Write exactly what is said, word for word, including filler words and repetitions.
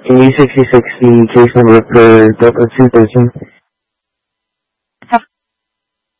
In U sixty-six, the case number for Delta two thirteen